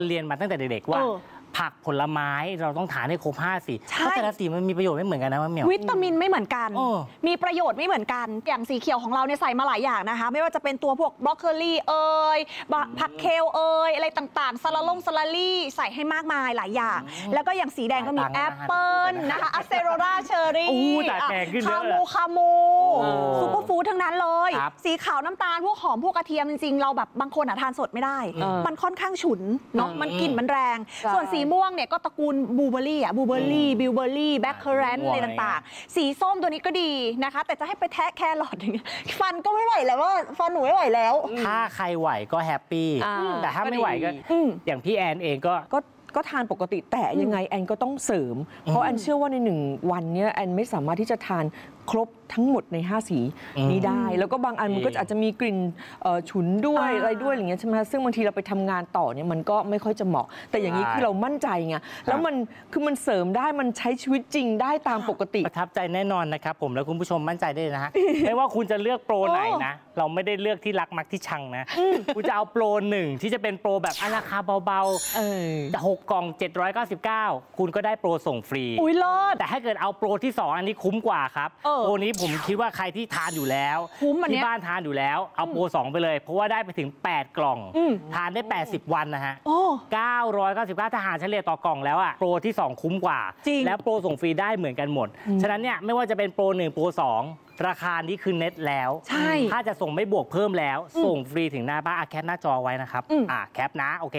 เรียนมาตั้งแต่เด็กๆว่าผักผลไม้เราต้องทานให้ครบ5 สีเพราะแต่ละสีมันมีประโยชน์ไม่เหมือนกันนะว่าเหมียววิตามินไม่เหมือนกันมีประโยชน์ไม่เหมือนกันอย่างสีเขียวของเราเนี่ยใส่มาหลายอย่างนะคะไม่ว่าจะเป็นตัวพวกบรอกโคลีผักเคลอะไรต่างๆสลัดลี่ใส่ให้มากมายหลายอย่างแล้วก็อย่างสีแดงก็มีแอปเปิลนะคะอะเซโรราเชอร์รี่คาโมซูเปอร์ฟู้ดทั้งนั้นเลยสีขาวน้ำตาลพวกหอมพวกกระเทียมจริงๆเราแบบบางคนทานสดไม่ได้มันค่อนข้างฉุนเนาะมันกลิ่นมันแรงส่วนสีม่วงเนี่ยก็ตระกูลบลูเบอร์รี่บิวเบอร์รี่แบล็คเคอร์แรนต์อะไรต่างๆสีส้มตัวนี้ก็ดีนะคะแต่จะให้ไปแทะแครอทอย่างเงี้ยฟันก็ไม่ไหวแล้วว่าฟันหนูไม่ไหวแล้วถ้าใครไหวก็แฮปปี้แต่ถ้าไม่ไหวก็อย่างพี่แอนเองก็ทานปกติแต่ยังไงแอนก็ต้องเสริมเพราะแอนเชื่อว่าใน1 วันนี้แอนไม่สามารถที่จะทานครบทั้งหมดใน5 สีนี้ได้แล้วก็บางอันมันก็อาจจะมีกลิ่นฉุนด้วยอะไรด้วยอย่างเงี้ยใช่ไหมซึ่งบางทีเราไปทำงานต่อเนี่ยมันก็ไม่ค่อยจะเหมาะแต่อย่างนี้คือเรามั่นใจไงแล้วมันเสริมได้มันใช้ชีวิตจริงได้ตามปกติประทับใจแน่นอนนะครับผมแล้วคุณผู้ชมมั่นใจได้นะฮะไม่ว่าคุณจะเลือกโปรไหนนะเราไม่ได้เลือกที่รักมักที่ชังนะคุณจะเอาโปร1ที่จะเป็นโปรแบบราคาเบาๆจะ6 กล่อง799คุณก็ได้โปรส่งฟรีแต่ถ้าเกิดเอาโปรที่2อันนี้คุ้มกว่าครับโปรนี้ผมคิดว่าใครที่ทานอยู่แล้วที่บ้านทานอยู่แล้วเอาโปร2ไปเลยเพราะว่าได้ไปถึง8 กล่องทานได้80 วันนะฮะ999ถ้าหารเฉลี่ยต่อกล่องแล้วอะโปรที่2คุ้มกว่าแล้วโปรส่งฟรีได้เหมือนกันหมดฉะนั้นเนี่ยไม่ว่าจะเป็นโปร1โปร2ราคานี้คือเน็ตแล้วถ้าจะส่งไม่บวกเพิ่มแล้วส่งฟรีถึงหน้าบ้านแคปหน้าจอไว้นะครับแคปนะโอเค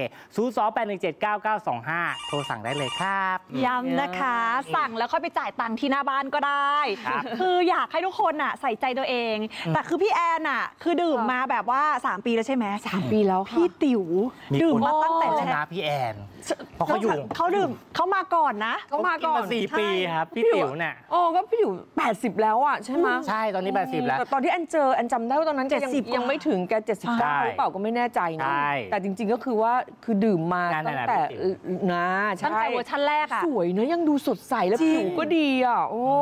028179925โทรสั่งได้เลยครับย้ำนะคะสั่งแล้วค่อยไปจ่ายตังค์ที่หน้าบ้านก็ได้คืออยากให้ทุกคนใส่ใจตัวเองแต่คือพี่แอนคือดื่มมาแบบว่า3 ปีแล้วใช่ไหม 3 ปีแล้วพี่ติ๋วดื่มมาตั้งแต่แรกนะพี่แอนเพราะเขาดื่มเขามาก่อนนะเขามาก่อน4 ปีครับพี่ติ๋วเนี่ยก็พี่ติ๋ว80แล้วใช่ไหมใช่ตอนนี้80แล้วแต่ตอนที่แอนจำได้ว่าตอนนั้น70ยังไม่ถึงแก79หรือเปล่าก็ไม่แน่ใจนะแต่จริงๆก็คือว่าคือดื่มมาตั้งแต่ตั้งแต่เวอร์ชันแรกสวยนะยังดูสดใสแล้วผิวก็ดีโอ้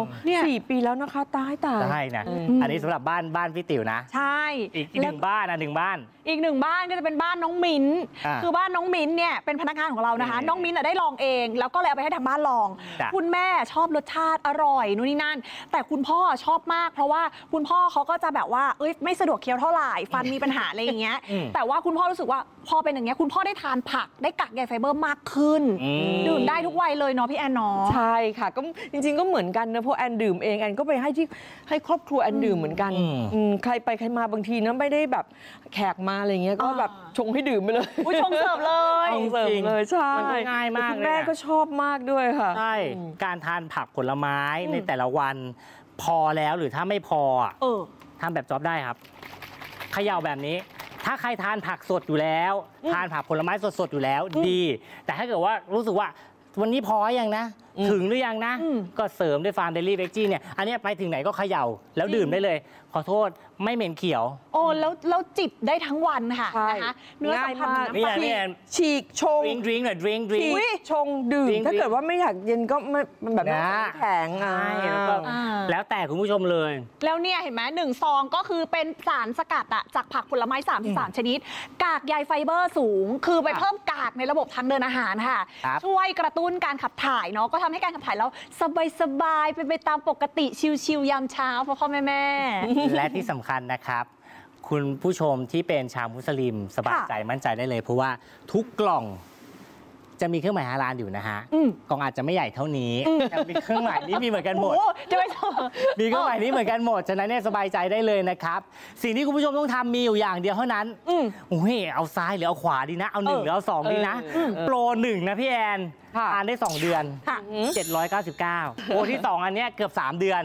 4 ปีแล้วนะคะตายใช่นะอันนี้สำหรับบ้านพี่ติ๋วนะใช่อีก1 บ้านอีก1 บ้านก็จะเป็นบ้านน้องมิ้นคือบ้านน้องมิ้นเนี่ยเป็นพนักงานของเรานะคะน้องมิ้นได้ลองเองแล้วก็เลยเอาไปให้ทางบ้านลองคุณแม่ชอบรสชาติอร่อยนู่นนี่นั่นแต่คุณพ่อชอบมากเพราะว่าคุณพ่อเขาก็จะแบบว่าไม่สะดวกเคี้ยวเท่าไหร่ฟันมีปัญหาอะไรอย่างเงี้ยแต่ว่าคุณพ่อรู้สึกว่าพอเป็นอย่างเงี้ยคุณพ่อได้ทานผักได้กักใยไฟเบอร์มากขึ้นดื่มได้ทุกวัยเลยเนาะพี่แอนเนาะใช่ค่ะก็จริงๆก็เหมือนกันนะเพราะแอนดื่มเองแอนก็ไปให้ครอบครัวแอนดื่มเหมือนกันใครไปใครมาบางทีนะไม่ได้แบบแขกมาอะไรเงี้ยก็แบบชงให้ดื่มไปเลยชงเสิร์ฟเลยชงเสิร์ฟเลยใช่มันง่ายมากเลยแม่ก็ชอบมากด้วยค่ะใช่การทานผักผลไม้ในแต่ละวันพอแล้วหรือถ้าไม่พอทำแบบจ๊อบได้ครับเขย่าแบบนี้ถ้าใครทานผักสดอยู่แล้วทานผักผลไม้สดๆอยู่แล้วดีแต่ถ้าเกิดว่ารู้สึกว่าวันนี้พอยังนะถึงหรือยังนะก็เสริมด้วยฟาร์มเดลี่เวจจี้เนี่ยอันนี้ไปถึงไหนก็เขย่าแล้วดื่มได้เลยขอโทษไม่เหม็นเขียวแล้วจิบได้ทั้งวันค่ะนะคะเนื้อสัมผัสนี่ฉีกชงดริงชงดื่มถ้าเกิดว่าไม่อยากเย็นก็ไม่แบบน้ำแข็งแล้วแต่คุณผู้ชมเลยแล้วเนี่ยเห็นไหม1 ซองก็คือเป็นสารสกัดจากผักผลไม้33 ชนิดกากใยไฟเบอร์สูงคือไปเพิ่มกากในระบบทางเดินอาหารค่ะช่วยกระตุ้นการขับถ่ายเนาะก็ทำให้การขับถ่ายเราสบายไปตามปกติชิลๆยามเช้าพ่อแม่และที่สำคัญนะครับคุณผู้ชมที่เป็นชาวมุสลิมสบายใจมั่นใจได้เลยเพราะว่าทุกกล่องจะมีเครื่องหมายฮาลาลอยู่นะฮะกล่องอาจจะไม่ใหญ่เท่านี้แต่มีเครื่องหมายนี้มีเหมือนกันหมดมีเครื่องหมายนี้เหมือนกันหมดฉะนั้นเนี่ยสบายใจได้เลยนะครับสิ่งที่คุณผู้ชมต้องทำมีอยู่อย่างเดียวเท่านั้นเอาซ้ายหรือเอาขวาดีนะเอา1หรือเอา2ดีนะโปร1นะพี่แอนทานได้2 เดือน799โปรที่2อันนี้เกือบ3 เดือน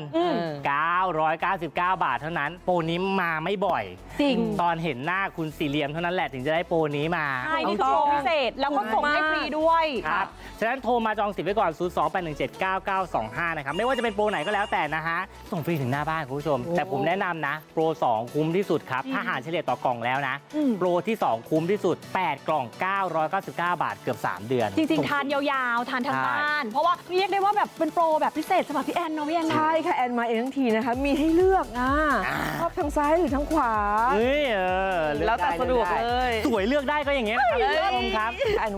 999 บาทเท่านั้นโปรนี้มาไม่บ่อยจริงตอนเห็นหน้าคุณสี่เหลี่ยมเท่านั้นแหละถึงจะได้โปรนี้มาใช่นี่คือโปรพิเศษแล้วก็ส่งให้ฟรีด้วยครับฉะนั้นโทรมาจองสิทธิ์ไว้ก่อน028179925นะครับไม่ว่าจะเป็นโปรไหนก็แล้วแต่นะฮะส่งฟรีถึงหน้าบ้านคุณผู้ชมแต่ผมแนะนำนะโปร2คุ้มที่สุดครับถ้าหารเฉลี่ยต่อกล่องแล้วนะโปรที่2คุ้มที่สุด8 กล่อง999 บาทเกือบ3 เดือนจริงๆทานยาวๆทานทางบ้านเพราะว่าเรียกได้ว่าแบบเป็นโปรแบบพิเศษสำหรับพี่แอนเนาะพี่แอนใช่ค่ะแอนมาเองทั้งทีนะคะมีให้เลือกชอบทางซ้ายหรือทางขวาแล้วแต่สะดวกเลยสวยเลือกได้ก็อย่างเงี้ยครับ